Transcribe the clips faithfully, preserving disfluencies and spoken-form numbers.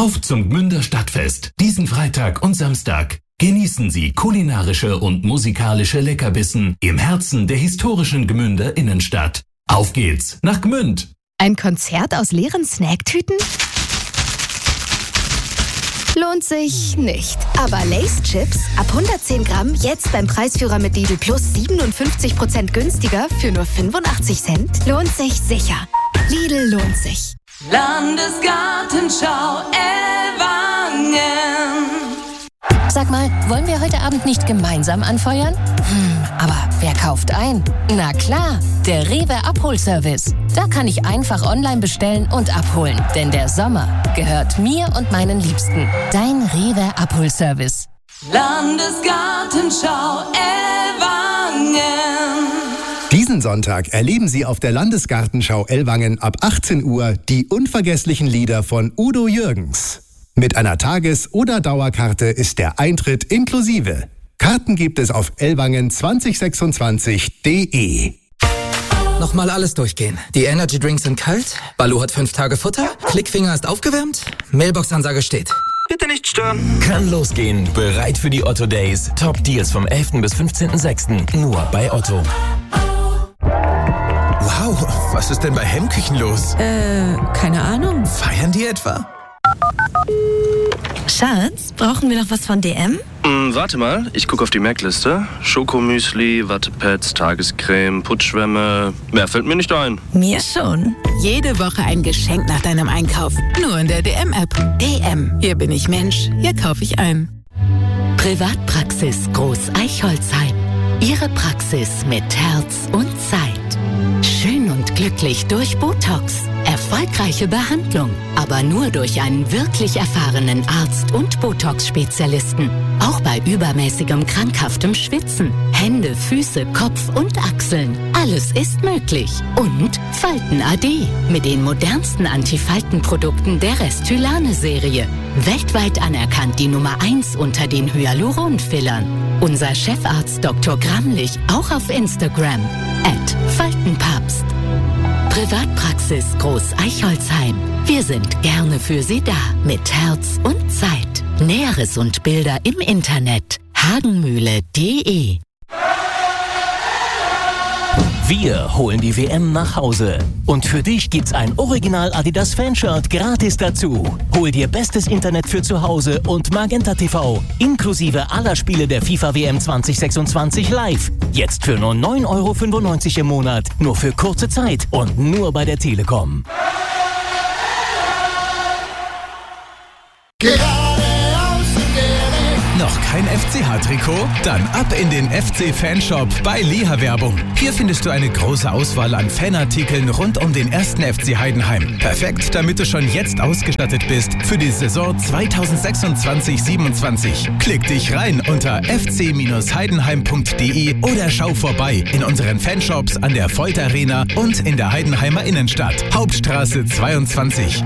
Auf zum Gmünder Stadtfest, diesen Freitag und Samstag. Genießen Sie kulinarische und musikalische Leckerbissen im Herzen der historischen Gmünder Innenstadt. Auf geht's nach Gmünd! Ein Konzert aus leeren Snacktüten? Lohnt sich nicht. Aber Lay's Chips ab hundertzehn Gramm jetzt beim Preisführer mit Lidl Plus siebenundfünfzig Prozent günstiger für nur fünfundachtzig Cent. Lohnt sich sicher. Lidl lohnt sich. Landesgartenschau Ellwangen. Sag mal, wollen wir heute Abend nicht gemeinsam anfeuern? Hm, aber wer kauft ein? Na klar, der Rewe Abholservice. Da kann ich einfach online bestellen und abholen. Denn der Sommer gehört mir und meinen Liebsten. Dein Rewe Abholservice. Landesgartenschau Ellwangen. Diesen Sonntag erleben Sie auf der Landesgartenschau Ellwangen ab achtzehn Uhr die unvergesslichen Lieder von Udo Jürgens. Mit einer Tages- oder Dauerkarte ist der Eintritt inklusive. Karten gibt es auf ellwangen zwanzig sechsundzwanzig punkt de. Nochmal alles durchgehen. Die Energy Drinks sind kalt, Baloo hat fünf Tage Futter, Klickfinger ist aufgewärmt, Mailbox-Ansage steht. Bitte nicht stören. Kann losgehen. Bereit für die Otto Days. Top Deals vom elften bis fünfzehnten sechsten Nur bei Otto. Wow, was ist denn bei Hemmküchen los? Äh, keine Ahnung. Feiern die etwa? Schatz, brauchen wir noch was von D M? Mm, warte mal, ich gucke auf die Merkliste. Schokomüsli, Wattepads, Tagescreme, Putzschwämme. Mehr fällt mir nicht ein. Mir schon. Jede Woche ein Geschenk nach deinem Einkauf. Nur in der D M-App. D M. Hier bin ich Mensch, hier kaufe ich ein. Privatpraxis Groß-Eichholzheim. Ihre Praxis mit Herz und Zeit. Schön und glücklich durch Botox. Erfolgreiche Behandlung, aber nur durch einen wirklich erfahrenen Arzt und Botox-Spezialisten. Auch bei übermäßigem krankhaftem Schwitzen. Hände, Füße, Kopf und Achseln. Alles ist möglich. Und Falten A D mit den modernsten Antifaltenprodukten der Restylane-Serie. Weltweit anerkannt die Nummer eins unter den Hyaluron-Fillern. Unser Chefarzt Doktor Gramlich auch auf Instagram. at Faltenpapst. Privatpraxis Groß-Eichholzheim. Wir sind gerne für Sie da. Mit Herz und Zeit. Näheres und Bilder im Internet. hagenmühle punkt de. Wir holen die W M nach Hause. Und für dich gibt's ein Original Adidas Fanshirt gratis dazu. Hol dir bestes Internet für zu Hause und Magenta T V. Inklusive aller Spiele der FIFA W M zwanzig sechsundzwanzig live. Jetzt für nur neun Euro fünfundneunzig im Monat. Nur für kurze Zeit und nur bei der Telekom. Noch kein F C H-Trikot? Dann ab in den F C-Fanshop bei Leha Werbung. Hier findest du eine große Auswahl an Fanartikeln rund um den ersten F C Heidenheim. Perfekt, damit du schon jetzt ausgestattet bist für die Saison zweitausendsechsundzwanzig siebenundzwanzig. Klick dich rein unter f c heidenheim punkt de oder schau vorbei in unseren Fanshops an der Volt Arena und in der Heidenheimer Innenstadt. Hauptstraße zweiundzwanzig.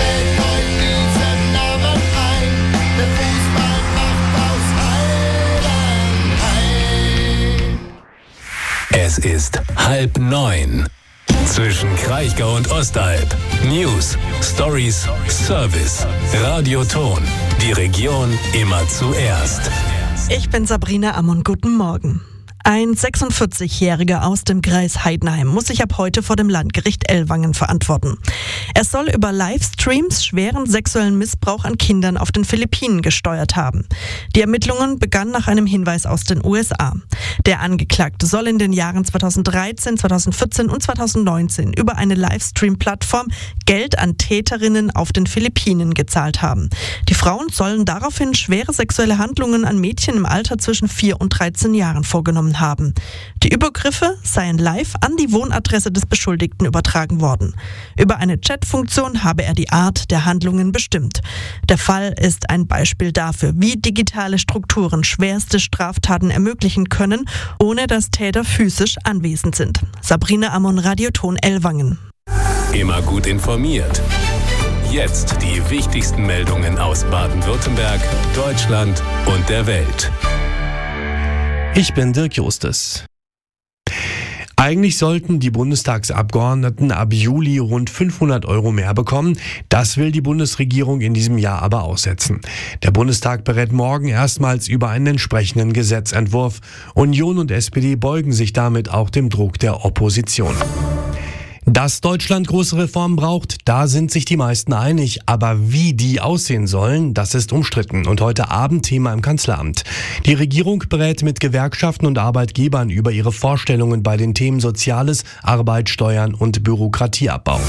Es ist halb neun. Zwischen Kraichgau und Ostalb. News, Stories, Service, Radioton. Die Region immer zuerst. Ich bin Sabrina Ammon. Guten Morgen. Ein sechsundvierzigjähriger aus dem Kreis Heidenheim muss sich ab heute vor dem Landgericht Ellwangen verantworten. Er soll über Livestreams schweren sexuellen Missbrauch an Kindern auf den Philippinen gesteuert haben. Die Ermittlungen begannen nach einem Hinweis aus den U S A. Der Angeklagte soll in den Jahren zweitausenddreizehn, zweitausendvierzehn und zweitausendneunzehn über eine Livestream-Plattform Geld an Täterinnen auf den Philippinen gezahlt haben. Die Frauen sollen daraufhin schwere sexuelle Handlungen an Mädchen im Alter zwischen vier und dreizehn Jahren vorgenommen haben. Die Übergriffe seien live an die Wohnadresse des Beschuldigten übertragen worden. Über eine Chatfunktion habe er die Art der Handlungen bestimmt. Der Fall ist ein Beispiel dafür, wie digitale Strukturen schwerste Straftaten ermöglichen können, ohne dass Täter physisch anwesend sind. Sabrina Ammon, Radioton Ellwangen. Immer gut informiert. Jetzt die wichtigsten Meldungen aus Baden-Württemberg, Deutschland und der Welt. Ich bin Dirk Justus. Eigentlich sollten die Bundestagsabgeordneten ab Juli rund fünfhundert Euro mehr bekommen. Das will die Bundesregierung in diesem Jahr aber aussetzen. Der Bundestag berät morgen erstmals über einen entsprechenden Gesetzentwurf. Union und S P D beugen sich damit auch dem Druck der Opposition. Dass Deutschland große Reformen braucht, da sind sich die meisten einig. Aber wie die aussehen sollen, das ist umstritten und heute Abend Thema im Kanzleramt. Die Regierung berät mit Gewerkschaften und Arbeitgebern über ihre Vorstellungen bei den Themen Soziales, Arbeit, Steuern und Bürokratieabbau.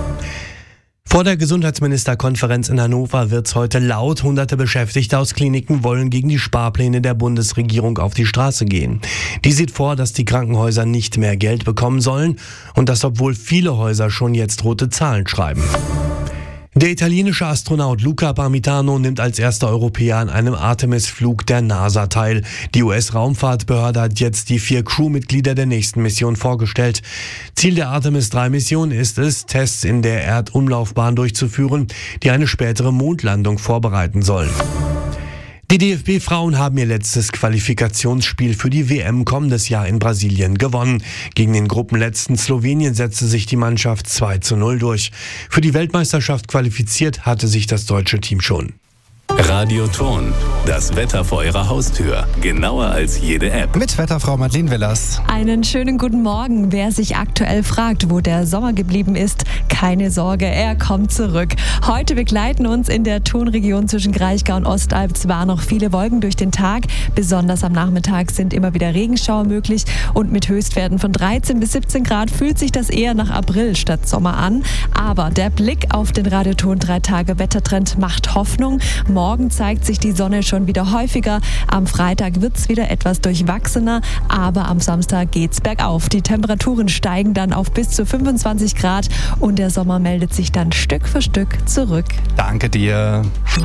Vor der Gesundheitsministerkonferenz in Hannover wird's heute laut. Hunderte Beschäftigte aus Kliniken wollen gegen die Sparpläne der Bundesregierung auf die Straße gehen. Die sieht vor, dass die Krankenhäuser nicht mehr Geld bekommen sollen und das, obwohl viele Häuser schon jetzt rote Zahlen schreiben. Der italienische Astronaut Luca Parmitano nimmt als erster Europäer an einem Artemis-Flug der NASA teil. Die U S-Raumfahrtbehörde hat jetzt die vier Crewmitglieder der nächsten Mission vorgestellt. Ziel der Artemis drei Mission ist es, Tests in der Erdumlaufbahn durchzuführen, die eine spätere Mondlandung vorbereiten sollen. Die D F B-Frauen haben ihr letztes Qualifikationsspiel für die W M kommendes Jahr in Brasilien gewonnen. Gegen den Gruppenletzten Slowenien setzte sich die Mannschaft zwei zu null durch. Für die Weltmeisterschaft qualifiziert hatte sich das deutsche Team schon. Radioton, das Wetter vor Ihrer Haustür. Genauer als jede App. Mit Wetterfrau Madeleine Willers. Einen schönen guten Morgen. Wer sich aktuell fragt, wo der Sommer geblieben ist, keine Sorge, er kommt zurück. Heute begleiten uns in der Tonregion zwischen Kraichgau und Ostalb zwar noch viele Wolken durch den Tag. Besonders am Nachmittag sind immer wieder Regenschauer möglich. Und mit Höchstwerten von dreizehn bis siebzehn Grad fühlt sich das eher nach April statt Sommer an. Aber der Blick auf den Radioton drei Tage Wettertrend macht Hoffnung. Morgen zeigt sich die Sonne schon wieder häufiger. Am Freitag wird es wieder etwas durchwachsener, aber am Samstag geht's bergauf. Die Temperaturen steigen dann auf bis zu fünfundzwanzig Grad und der Sommer meldet sich dann Stück für Stück zurück. Danke dir.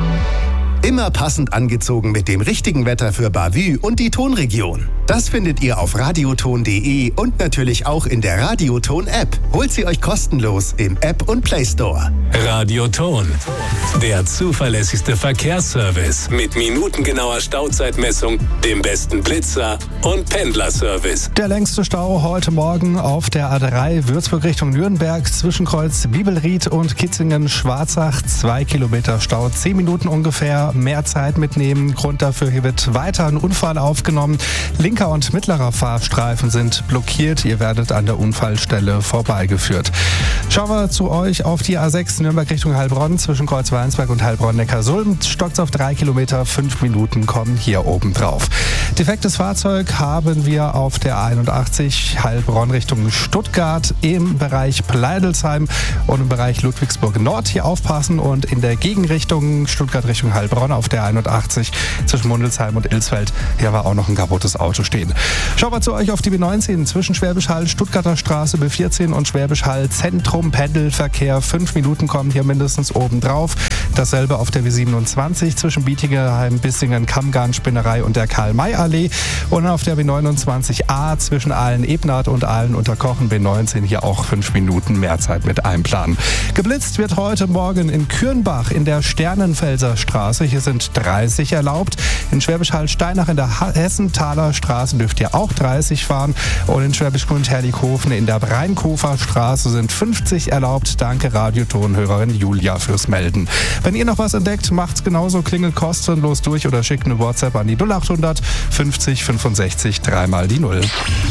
Immer passend angezogen mit dem richtigen Wetter für Bavü und die Tonregion. Das findet ihr auf radioton punkt de und natürlich auch in der Radioton-App. Holt sie euch kostenlos im App und Play Store. Radioton, der zuverlässigste Verkehrsservice mit minutengenauer Stauzeitmessung, dem besten Blitzer und Pendlerservice. Der längste Stau heute Morgen auf der A drei Würzburg Richtung Nürnberg, Zwischenkreuz Bibelried und Kitzingen-Schwarzach. Zwei Kilometer Stau, zehn Minuten ungefähr. Mehr Zeit mitnehmen. Grund dafür, hier wird weiter ein Unfall aufgenommen. Linker und mittlerer Fahrstreifen sind blockiert. Ihr werdet an der Unfallstelle vorbeigeführt. Schauen wir zu euch auf die A sechs Nürnberg Richtung Heilbronn. Zwischen Kreuz-Weinsberg und Heilbronn-Neckarsulm stockt auf drei Kilometer. Fünf Minuten kommen hier oben drauf. Defektes Fahrzeug haben wir auf der A einundachtzig Heilbronn Richtung Stuttgart im Bereich Pleidelsheim und im Bereich Ludwigsburg Nord. Hier aufpassen und in der Gegenrichtung Stuttgart Richtung Heilbronn auf der einundachtzig zwischen Mundelsheim und Ilsfeld. Hier war auch noch ein kaputtes Auto stehen. Schauen wir zu euch auf die B neunzehn zwischen Schwäbisch Hall, Stuttgarter Straße, B vierzehn und Schwäbisch Hall Zentrum. Pendelverkehr. Fünf Minuten kommen hier mindestens oben drauf. Dasselbe auf der B siebenundzwanzig zwischen Bietigheim, Bissingen, Kammgarn, Spinnerei und der Karl-May-Allee. Und auf der B neunundzwanzig A zwischen Aalen-Ebnath und Aalen-Unterkochen. B neunzehn hier auch fünf Minuten mehr Zeit mit einplanen. Geblitzt wird heute Morgen in Kürnbach in der Sternenfelser Straße. Hier sind dreißig erlaubt. In Schwäbisch Hall-Steinach in der Hessenthaler Straße dürft ihr auch dreißig fahren. Und in Schwäbisch Gmund-Herrlichhofen in der Breinkofer Straße sind fünfzig erlaubt. Danke Radiotonhörerin Julia fürs Melden. Wenn ihr noch was entdeckt, macht's genauso. Klingelt kostenlos durch oder schickt eine WhatsApp an die null achthundert fünfzig fünfundsechzig dreimal die null.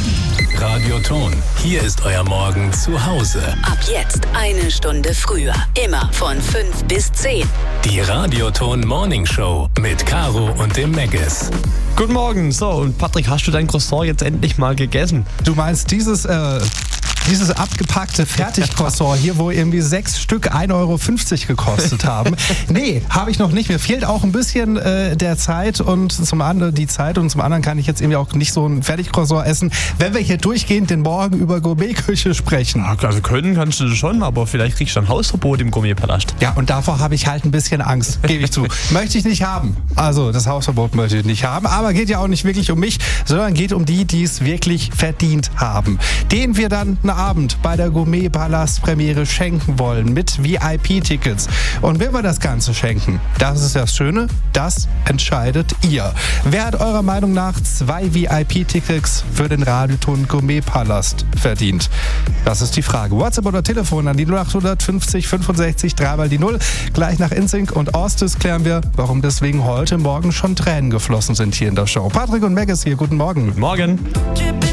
Radioton, hier ist euer Morgen zu Hause. Ab jetzt eine Stunde früher. Immer von fünf bis zehn. Die Radioton Morning Show mit Caro und dem Meggis. Guten Morgen. So, und Patrick, hast du dein Croissant jetzt endlich mal gegessen? Du meinst dieses, äh, dieses abgepackte Fertig-Croissant hier, wo irgendwie sechs Stück ein Euro fünfzig gekostet haben? Nee, habe ich noch nicht. Mir fehlt auch ein bisschen äh, der Zeit und zum anderen die Zeit und zum anderen kann ich jetzt irgendwie auch nicht so ein Fertig-Croissant essen, wenn wir hier durchgehend den Morgen über Gourmetküche sprechen. Ja, also können kannst du das schon, aber vielleicht kriegst du ein Hausverbot im Gourmetpalast. Ja, und davor habe ich halt ein bisschen Angst, gebe ich zu. Möchte ich nicht haben. Also das Hausverbot möchte ich nicht haben, aber geht ja auch nicht wirklich um mich, sondern geht um die, die es wirklich verdient haben. Denen wir dann eine heute Abend bei der Gourmet-Palast-Premiere schenken wollen mit V I P-Tickets. Und wer wir das Ganze schenken, das ist das Schöne, das entscheidet ihr. Wer hat eurer Meinung nach zwei V I P-Tickets für den Radioton Gourmet-Palast verdient? Das ist die Frage. WhatsApp oder Telefon an die null acht fünfzig fünfundsechzig drei mal die null. Gleich nach InSync und Orstes klären wir, warum deswegen heute Morgen schon Tränen geflossen sind hier in der Show. Patrick und Meg ist hier. Guten Morgen. Guten Morgen.